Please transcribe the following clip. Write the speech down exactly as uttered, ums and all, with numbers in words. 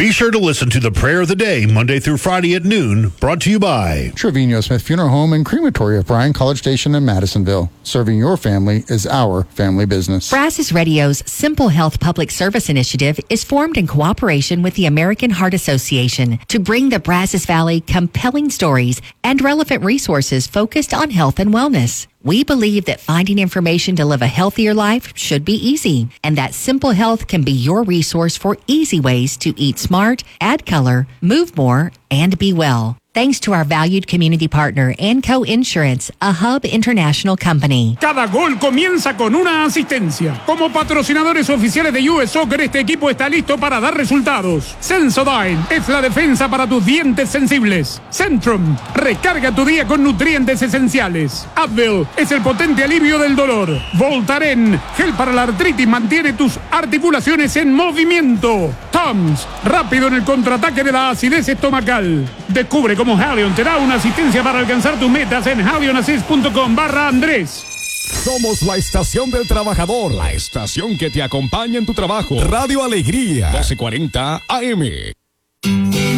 Be sure to listen to the Prayer of the Day Monday through Friday at noon, brought to you by Trevino Smith Funeral Home and Crematory of Bryan College Station in Madisonville. Serving your family is our family business. Brazos Radio's Simple Health Public Service Initiative is formed in cooperation with the American Heart Association to bring the Brazos Valley compelling stories and relevant resources focused on health and wellness. We believe that finding information to live a healthier life should be easy, and that Simple Health can be your resource for easy ways to eat smart, add color, move more, and be well. Thanks to our valued community partner, Anco Insurance, a Hub International company. Cada gol comienza con una asistencia. Como patrocinadores oficiales de U S Soccer, este equipo está listo para dar resultados. Sensodyne es la defensa para tus dientes sensibles. Centrum, recarga tu día con nutrientes esenciales. Advil es el potente alivio del dolor. Voltaren, gel para la artritis, mantiene tus articulaciones en movimiento. Tums, rápido en el contraataque de la acidez estomacal. Descubre cómo Halion te da una asistencia para alcanzar tus metas en halionassist.com barra Andrés. Somos la estación del trabajador, la estación que te acompaña en tu trabajo. Radio Alegría, doce cuarenta A M.